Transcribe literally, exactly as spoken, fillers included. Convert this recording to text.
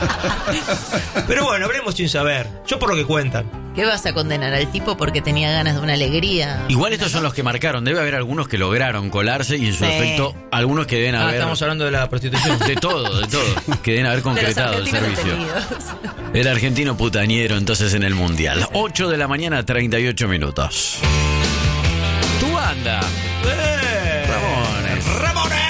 Pero bueno, hablemos sin saber. Yo por lo que cuentan. ¿Qué vas a condenar al tipo porque tenía ganas de una alegría? Igual estos son los que marcaron. Debe haber algunos que lograron colarse y en su Sí. efecto, algunos que deben Ah, haber... estamos hablando de la prostitución. De todo, de todo. Que deben haber concretado el servicio. El argentino putañero entonces en el Mundial. ocho de la mañana, treinta y ocho minutos. Tu banda. ¡Eh! Ramones. ¡Ramones!